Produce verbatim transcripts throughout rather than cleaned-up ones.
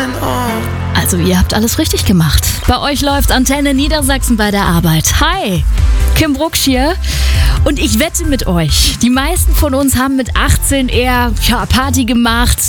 Also ihr habt alles richtig gemacht. Bei euch läuft Antenne Niedersachsen bei der Arbeit. Hi, Kim Brucksch hier. Und ich wette mit euch, die meisten von uns haben mit achtzehn eher ja, Party gemacht,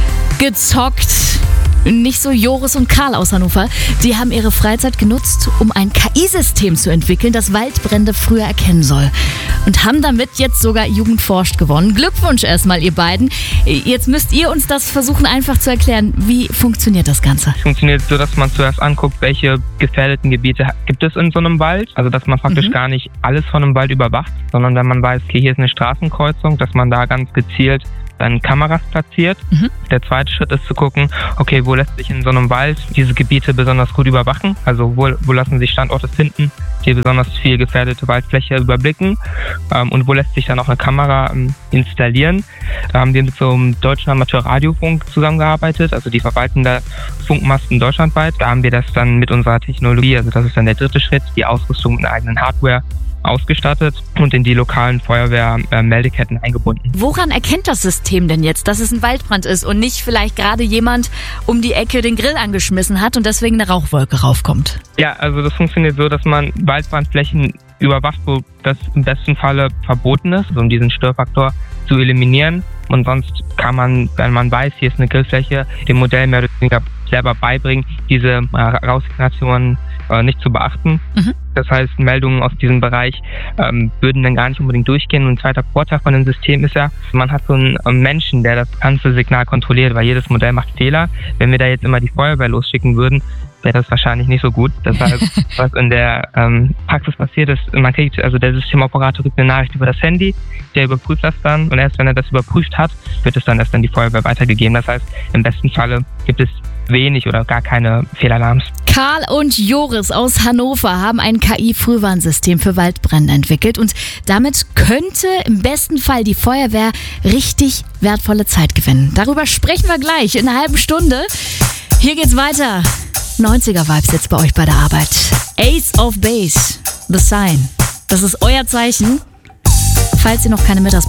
gezockt. Nicht so Joris und Karl aus Hannover. Die haben ihre Freizeit genutzt, um ein K I-System zu entwickeln, das Waldbrände früher erkennen soll. Und haben damit jetzt sogar Jugend forscht gewonnen. Glückwunsch erstmal, ihr beiden. Jetzt müsst ihr uns das versuchen einfach zu erklären. Wie funktioniert das Ganze? Es funktioniert so, dass man zuerst anguckt, welche gefährdeten Gebiete gibt es in so einem Wald. Also dass man praktisch mhm. gar nicht alles von einem Wald überwacht, sondern wenn man weiß, okay, hier ist eine Straßenkreuzung, dass man da ganz gezielt dann Kameras platziert. Mhm. Der zweite Schritt ist zu gucken, okay, wo lässt sich in so einem Wald diese Gebiete besonders gut überwachen? Also wo, wo lassen sich Standorte finden, die besonders viel gefährdete Waldfläche überblicken? Ähm, und wo lässt sich dann auch eine Kamera ähm, installieren? Da haben wir mit so einem deutschen Amateurradiofunk zusammengearbeitet, also die verwalten da Funkmasten deutschlandweit. Da haben wir das dann mit unserer Technologie, also das ist dann der dritte Schritt, die Ausrüstung mit einer eigenen Hardware ausgestattet und in die lokalen Feuerwehr-Meldeketten eingebunden. Woran erkennt das System denn jetzt, dass es ein Waldbrand ist und nicht vielleicht gerade jemand um die Ecke den Grill angeschmissen hat und deswegen eine Rauchwolke raufkommt? Ja, also das funktioniert so, dass man Waldbrandflächen überwacht, wo das im besten Falle verboten ist, also um diesen Störfaktor zu eliminieren. Und sonst kann man, wenn man weiß, hier ist eine Grillfläche, dem Modell mehr oder weniger selber beibringen, diese äh, Rauchsignaturen äh, nicht zu beachten. Mhm. Das heißt, Meldungen aus diesem Bereich ähm, würden dann gar nicht unbedingt durchgehen. Und ein zweiter Vorteil von dem System ist ja, man hat so einen äh, Menschen, der das ganze Signal kontrolliert, weil jedes Modell macht Fehler. Wenn wir da jetzt immer die Feuerwehr losschicken würden, wäre das wahrscheinlich nicht so gut. Deshalb, was in der ähm, Praxis passiert ist, man kriegt, also der Systemoperator kriegt eine Nachricht über das Handy, der überprüft das dann und erst wenn er das überprüft hat, wird es dann erst an die Feuerwehr weitergegeben. Das heißt, im besten Falle gibt es wenig oder gar keine Fehlalarms. Karl und Joris aus Hannover haben ein K I-Frühwarnsystem für Waldbrände entwickelt und damit könnte im besten Fall die Feuerwehr richtig wertvolle Zeit gewinnen. Darüber sprechen wir gleich in einer halben Stunde. Hier geht's weiter. neunziger-Vibes jetzt bei euch bei der Arbeit. Ace of Base, The Sign. Das ist euer Zeichen, falls ihr noch keine Mittagspause